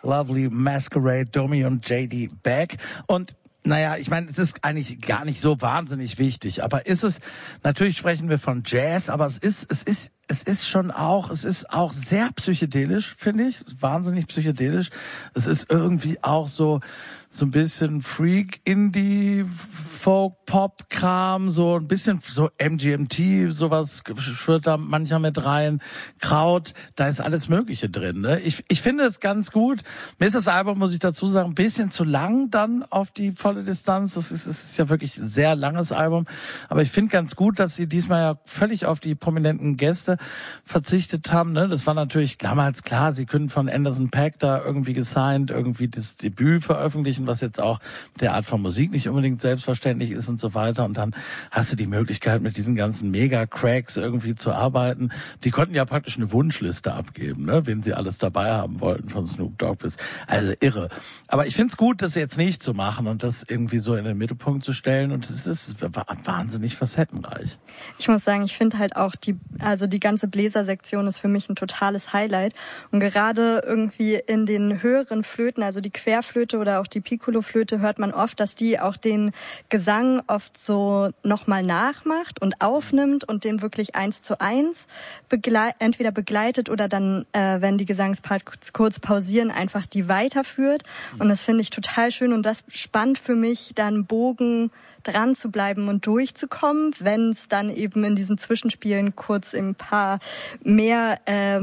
Lovely Masquerade, Domi und JD Beck. Und naja, ich meine, es ist eigentlich gar nicht so wahnsinnig wichtig, aber ist es, natürlich sprechen wir von Jazz, aber es ist auch sehr psychedelisch, finde ich, wahnsinnig psychedelisch. Es ist irgendwie auch so ein bisschen Freak, Indie, Folk, Pop, Kram, so ein bisschen so MGMT, sowas schwirrt da manchmal mit rein. Kraut, da ist alles Mögliche drin, ne? Ich finde es ganz gut. Mir ist das Album, muss ich dazu sagen, ein bisschen zu lang dann auf die volle Distanz. Es ist ja wirklich ein sehr langes Album. Aber ich finde ganz gut, dass sie diesmal ja völlig auf die prominenten Gäste verzichtet haben, ne? Das war natürlich damals klar, sie können von Anderson .Paak da irgendwie gesigned, irgendwie das Debüt veröffentlichen, was jetzt auch mit der Art von Musik nicht unbedingt selbstverständlich ist und so weiter. Und dann hast du die Möglichkeit, mit diesen ganzen Mega-Cracks irgendwie zu arbeiten. Die konnten ja praktisch eine Wunschliste abgeben, ne? Wen sie alles dabei haben wollten, von Snoop Dogg bis, also irre. Aber ich find's gut, das jetzt nicht zu machen und das irgendwie so in den Mittelpunkt zu stellen. Und es ist wahnsinnig facettenreich. Ich muss sagen, ich finde halt auch die ganze Bläsersektion ist für mich ein totales Highlight. Und gerade irgendwie in den höheren Flöten, also die Querflöte oder auch die Piccolo-Flöte, hört man oft, dass die auch den Gesang oft so nochmal nachmacht und aufnimmt und den wirklich 1:1 entweder begleitet oder dann, wenn die Gesangsparts kurz pausieren, einfach die weiterführt. Und das finde ich total schön und das spannt für mich dann Bogen dran zu bleiben und durchzukommen, wenn es dann eben in diesen Zwischenspielen kurz ein paar mehr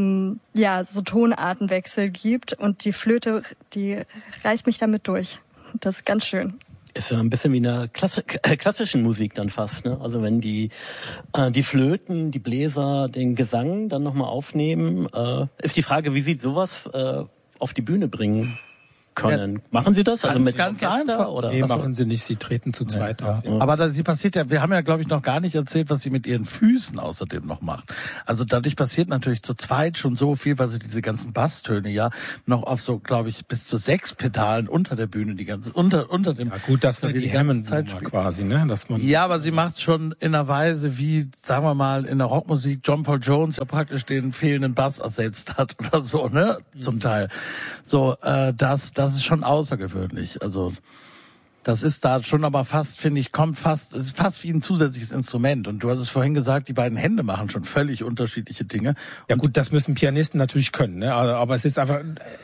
so Tonartenwechsel gibt und die Flöte, die reißt mich damit durch. Das ist ganz schön. Ist ja ein bisschen wie in der klassischen Musik dann fast, ne? Also wenn die Flöten, die Bläser den Gesang dann nochmal aufnehmen, ist die Frage, wie sie sowas auf die Bühne bringen können. Ja. Machen Sie das? Also mit ganz einfach? Oder? Nee, machen Sie nicht. Sie treten zu zweit auf. Ja. Aber sie passiert ja, wir haben ja, glaube ich, noch gar nicht erzählt, was sie mit ihren Füßen außerdem noch macht. Also dadurch passiert natürlich zu zweit schon so viel, weil sie diese ganzen Basstöne ja noch auf so, glaube ich, bis zu 6 Pedalen unter der Bühne, die ganze, unter dem. Ja gut, das wäre die Hammond-Nummer quasi, ne? Dass man ja, aber sie macht schon in einer Weise, wie, sagen wir mal, in der Rockmusik John Paul Jones ja praktisch den fehlenden Bass ersetzt hat oder so, ne? Zum Teil. So, das ist schon außergewöhnlich. Also das ist da schon aber fast, finde ich, es ist fast wie ein zusätzliches Instrument. Und du hast es vorhin gesagt, die beiden Hände machen schon völlig unterschiedliche Dinge. Ja gut, das müssen Pianisten natürlich können, ne? Aber es ist einfach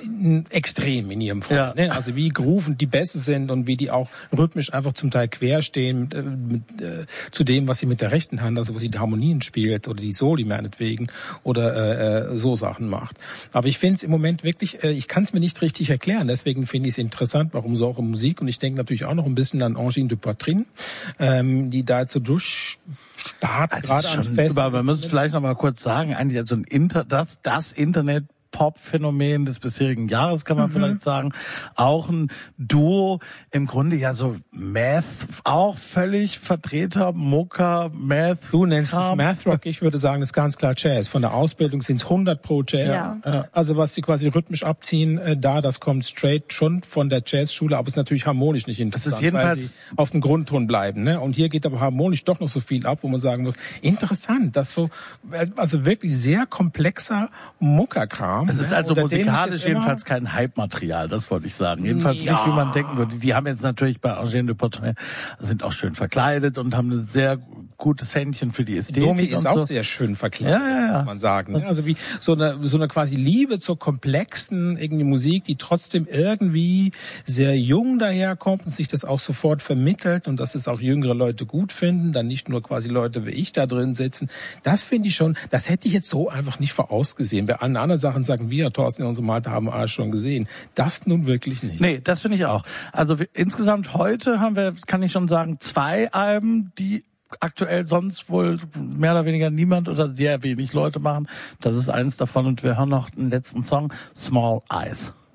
extrem in ihrem Fall. Ja. Ne? Also wie groovend die Bässe sind und wie die auch rhythmisch einfach zum Teil quer stehen zu dem, was sie mit der rechten Hand, also wo sie die Harmonien spielt oder die Soli meinetwegen oder so Sachen macht. Aber ich finde es im Moment wirklich, ich kann es mir nicht richtig erklären. Deswegen finde ich es interessant, warum so auch in Musik. Und ich denke natürlich auch noch ein bisschen an Angine de Poitrine, die da jetzt so durchstartet, gerade an Festen. Aber wir müssen vielleicht noch mal kurz sagen, eigentlich also das Internet Pop-Phänomen des bisherigen Jahres, kann man vielleicht sagen. Auch ein Duo, im Grunde ja so Math, auch völlig Vertreter, Mucka, Math. Du nennst es Math Rock, ich würde sagen, das ist ganz klar Jazz. Von der Ausbildung sind es 100% Jazz. Ja. Also was sie quasi rhythmisch abziehen, das kommt straight schon von der Jazzschule, aber ist natürlich harmonisch nicht interessant, das ist jedenfalls, weil sie auf dem Grundton bleiben. Ne? Und hier geht aber harmonisch doch noch so viel ab, wo man sagen muss, interessant, das so, also wirklich sehr komplexer Mucka-Kram. Es ist also musikalisch jedenfalls kein Hype-Material, das wollte ich sagen. Jedenfalls nicht, wie man denken würde. Die haben jetzt natürlich bei Angine de Poitrine, sind auch schön verkleidet und haben ein sehr gutes Händchen für die Ästhetik. Domi ist auch so. sehr schön verkleidet, muss man sagen. Also wie so eine quasi Liebe zur komplexen irgendwie Musik, die trotzdem irgendwie sehr jung daherkommt und sich das auch sofort vermittelt und dass es auch jüngere Leute gut finden, dann nicht nur quasi Leute wie ich da drin sitzen. Das finde ich schon, das hätte ich jetzt so einfach nicht vorausgesehen. Bei allen anderen Sachen sagen wir, Thorsten und so Malte haben wir schon gesehen. Das nun wirklich nicht. Nee, das finde ich auch. Also insgesamt heute haben wir, kann ich schon sagen, 2 Alben, die aktuell sonst wohl mehr oder weniger niemand oder sehr wenig Leute machen. Das ist eins davon und wir hören noch den letzten Song, Small Eyes.